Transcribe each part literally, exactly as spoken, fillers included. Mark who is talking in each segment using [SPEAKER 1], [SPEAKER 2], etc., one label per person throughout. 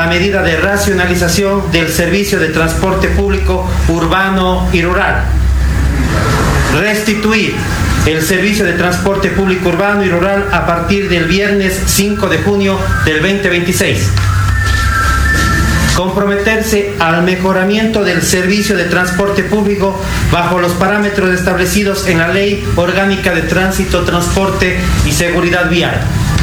[SPEAKER 1] la medida de racionalización del servicio de transporte público urbano y rural. Restituir el servicio de transporte público urbano y rural a partir del viernes cinco de junio del veinte veintiséis. Comprometerse al mejoramiento del servicio de transporte público bajo los parámetros establecidos en la Ley Orgánica de Tránsito, Transporte y Seguridad Vial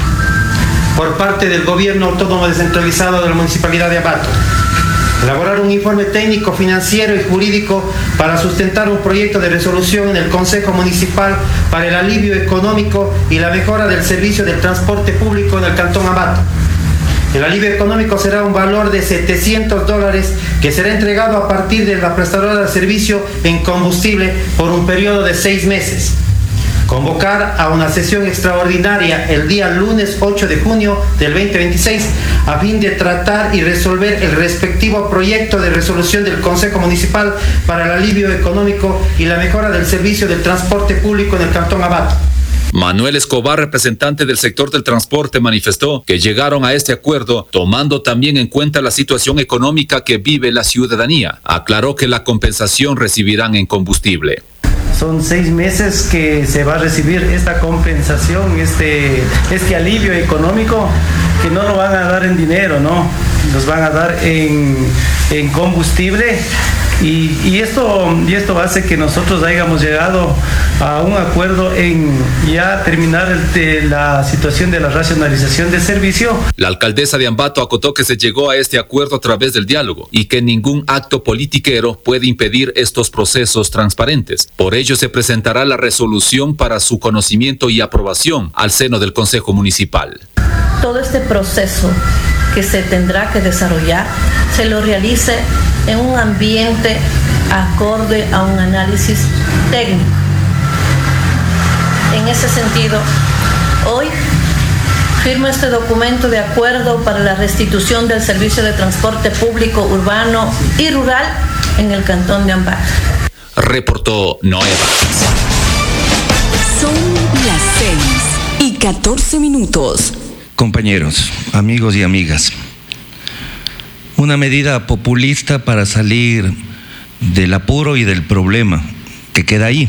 [SPEAKER 1] por parte del Gobierno Autónomo Descentralizado de la Municipalidad de Ambato. Elaborar un informe técnico, financiero y jurídico para sustentar un proyecto de resolución en el Consejo Municipal para el alivio económico y la mejora del servicio del transporte público en el Cantón Ambato. El alivio económico será un valor de setecientos dólares que será entregado a partir de la prestadora de servicio en combustible por un periodo de seis meses. Convocar a una sesión extraordinaria el día lunes ocho de junio del veinte veintiséis a fin de tratar y resolver el respectivo proyecto de resolución del Consejo Municipal para el alivio económico y la mejora del servicio del transporte público en el Cantón Ambato.
[SPEAKER 2] Manuel Escobar, representante del sector del transporte, manifestó que llegaron a este acuerdo tomando también en cuenta la situación económica que vive la ciudadanía. Aclaró que la compensación recibirán en combustible.
[SPEAKER 3] Son seis meses que se va a recibir esta compensación, este, este alivio económico, que no lo van a dar en dinero, ¿no? Los van a dar en, en combustible. Y, y, esto, y esto hace que nosotros hayamos llegado a un acuerdo en ya terminar el, de la situación de la racionalización de servicio.
[SPEAKER 2] La alcaldesa de Ambato acotó que se llegó a este acuerdo a través del diálogo y que ningún acto politiquero puede impedir estos procesos transparentes. Por ello se presentará la resolución para su conocimiento y aprobación al seno del Consejo Municipal.
[SPEAKER 4] Todo este proceso que se tendrá que desarrollar se lo realice en un ambiente acorde a un análisis técnico. En ese sentido, hoy firmo este documento de acuerdo para la restitución del servicio de transporte público urbano y rural en el Cantón de Ambato.
[SPEAKER 2] Reportó Noé Vázquez.
[SPEAKER 5] Son las seis y catorce minutos.
[SPEAKER 6] Compañeros, amigos y amigas, una medida populista para salir del apuro y del problema que queda ahí.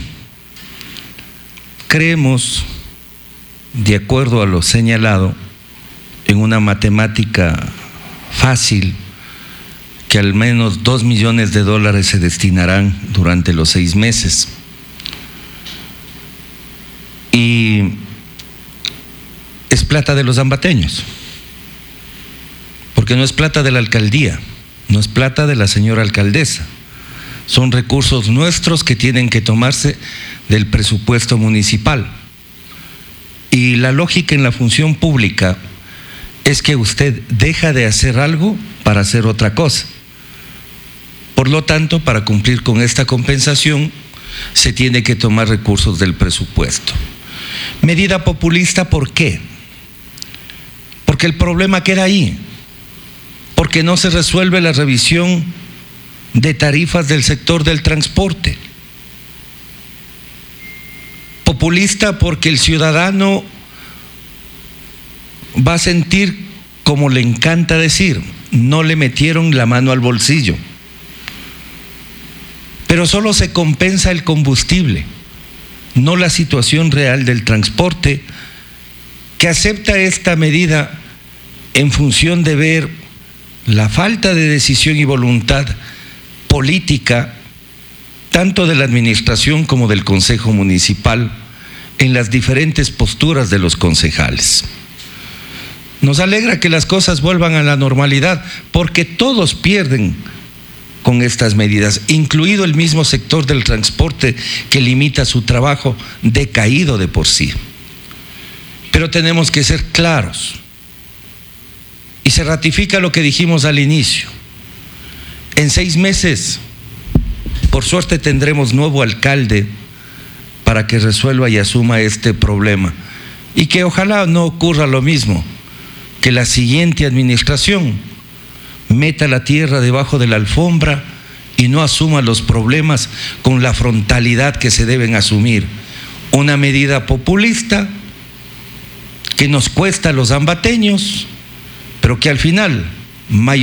[SPEAKER 6] Creemos, de acuerdo a lo señalado, en una matemática fácil, que al menos dos millones de dólares se destinarán durante los seis meses. Y es plata de los ambateños, porque no es plata de la alcaldía, no es plata de la señora alcaldesa, son recursos nuestros que tienen que tomarse del presupuesto municipal. Y la lógica en la función pública es que usted deja de hacer algo para hacer otra cosa. Por lo tanto, para cumplir con esta compensación, se tiene que tomar recursos del presupuesto. Medida populista, ¿por qué? Porque el problema queda ahí, porque no se resuelve la revisión de tarifas del sector del transporte. Populista porque el ciudadano va a sentir, como le encanta decir, no le metieron la mano al bolsillo. Pero solo se compensa el combustible, no la situación real del transporte, que acepta esta medida en función de ver la falta de decisión y voluntad política, tanto de la administración como del Consejo Municipal, en las diferentes posturas de los concejales. Nos alegra que las cosas vuelvan a la normalidad, porque todos pierden con estas medidas, incluido el mismo sector del transporte que limita su trabajo decaído de por sí. Pero tenemos que ser claros, y se ratifica lo que dijimos al inicio. En seis meses, por suerte, tendremos nuevo alcalde para que resuelva y asuma este problema, y que ojalá no ocurra lo mismo, que la siguiente administración meta la tierra debajo de la alfombra y no asuma los problemas con la frontalidad que se deben asumir. Una medida populista que nos cuesta a los ambateños, pero que al final